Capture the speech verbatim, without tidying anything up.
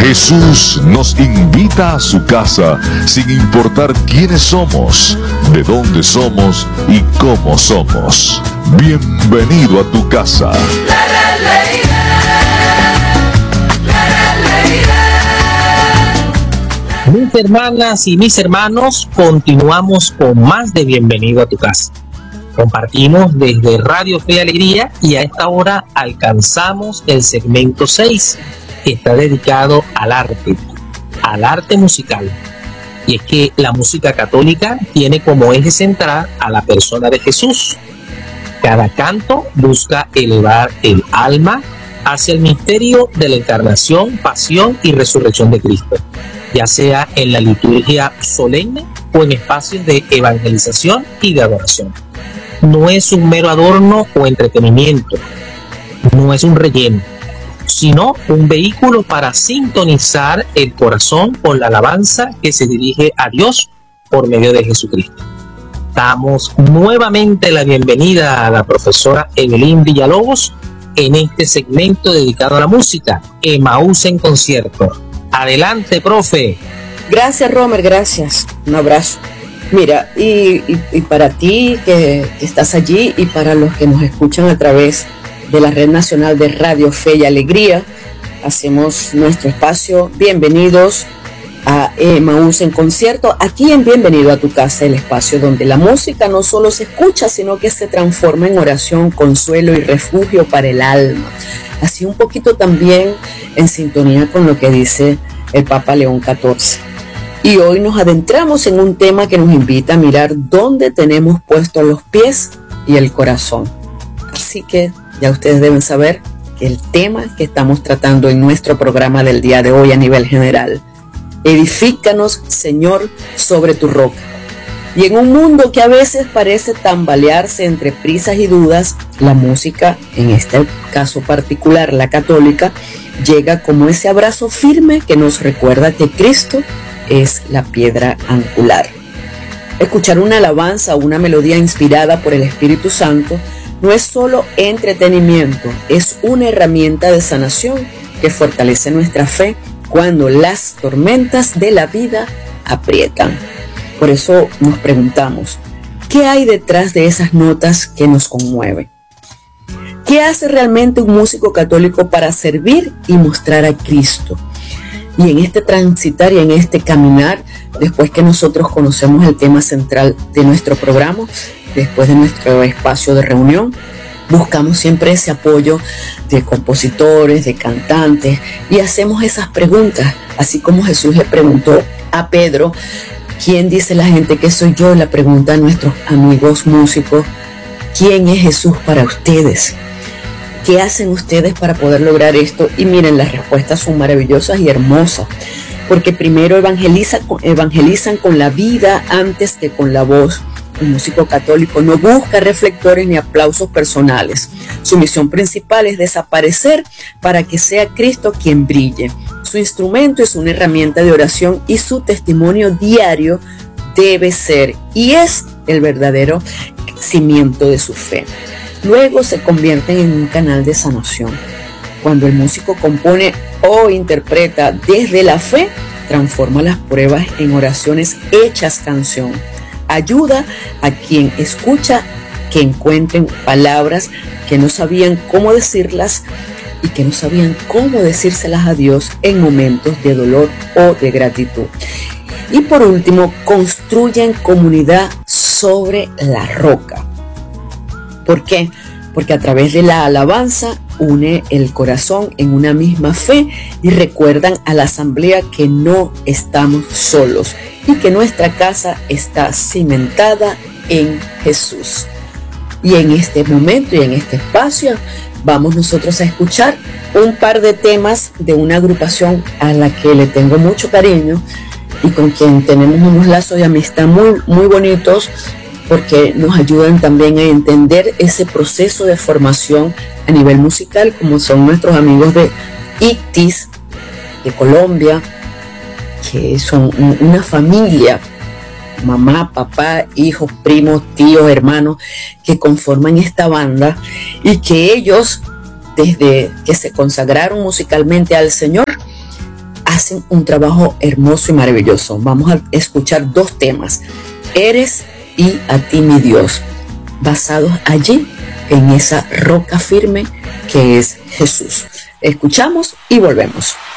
Jesús nos invita a su casa sin importar quiénes somos, de dónde somos y cómo somos. Bienvenido a tu casa. Mis hermanas y mis hermanos, continuamos con más de Bienvenido a tu casa. Compartimos desde Radio Fe y Alegría y a esta hora alcanzamos el segmento seis, que está dedicado al arte, al arte musical. Y es que la música católica tiene como eje central a la persona de Jesús. Cada canto busca elevar el alma hacia el misterio de la encarnación, pasión y resurrección de Cristo, ya sea en la liturgia solemne o en espacios de evangelización y de adoración. No es un mero adorno o entretenimiento, no es un relleno, sino un vehículo para sintonizar el corazón con la alabanza que se dirige a Dios por medio de Jesucristo. Damos nuevamente la bienvenida a la profesora Evelyn Villalobos en este segmento dedicado a la música, Emaús en concierto. Adelante, profe. Gracias, Romer, gracias. Un abrazo. Mira, y, y, y para ti que, que estás allí y para los que nos escuchan a través de la Red Nacional de Radio Fe y Alegría, hacemos nuestro espacio. Bienvenidos a Emaús en concierto, aquí en Bienvenido a tu casa, el espacio donde la música no solo se escucha, sino que se transforma en oración, consuelo y refugio para el alma. Así un poquito también en sintonía con lo que dice el Papa León catorce. Y hoy nos adentramos en un tema que nos invita a mirar dónde tenemos puestos los pies y el corazón. Así que ya ustedes deben saber que el tema que estamos tratando en nuestro programa del día de hoy a nivel general: edifícanos, Señor, sobre tu roca. Y en un mundo que a veces parece tambalearse entre prisas y dudas, la música, en este caso particular la católica, llega como ese abrazo firme que nos recuerda que Cristo es la piedra angular. Escuchar una alabanza o una melodía inspirada por el Espíritu Santo no es solo entretenimiento, es una herramienta de sanación que fortalece nuestra fe cuando las tormentas de la vida aprietan. Por eso nos preguntamos, ¿qué hay detrás de esas notas que nos conmueven? ¿Qué hace realmente un músico católico para servir y mostrar a Cristo? Y en este transitar y en este caminar, después que nosotros conocemos el tema central de nuestro programa, después de nuestro espacio de reunión, buscamos siempre ese apoyo de compositores, de cantantes, y hacemos esas preguntas, así como Jesús le preguntó a Pedro, ¿quién dice la gente que soy yo? La pregunta a nuestros amigos músicos, ¿quién es Jesús para ustedes? ¿Qué hacen ustedes para poder lograr esto? Y miren, las respuestas son maravillosas y hermosas, porque primero evangeliza, evangelizan con la vida antes que con la voz. Un músico católico no busca reflectores ni aplausos personales. Su misión principal es desaparecer para que sea Cristo quien brille. Su instrumento es una herramienta de oración y su testimonio diario debe ser y es el verdadero cimiento de su fe. Luego se convierten en un canal de sanación. Cuando el músico compone o interpreta desde la fe, transforma las pruebas en oraciones hechas canción. Ayuda a quien escucha que encuentren palabras que no sabían cómo decirlas y que no sabían cómo decírselas a Dios en momentos de dolor o de gratitud. Y por último, construyen comunidad sobre la roca. ¿Por qué? Porque a través de la alabanza une el corazón en una misma fe y recuerdan a la asamblea que no estamos solos y que nuestra casa está cimentada en Jesús. Y en este momento y en este espacio vamos nosotros a escuchar un par de temas de una agrupación a la que le tengo mucho cariño y con quien tenemos unos lazos de amistad muy, muy bonitos, porque nos ayudan también a entender ese proceso de formación a nivel musical, como son nuestros amigos de Ictis, de Colombia, que son una familia, mamá, papá, hijos, primos, tíos, hermanos, que conforman esta banda y que ellos, desde que se consagraron musicalmente al Señor, hacen un trabajo hermoso y maravilloso. Vamos a escuchar dos temas, Eres y A ti mi Dios, basados allí en esa roca firme que es Jesús. Escuchamos y volvemos.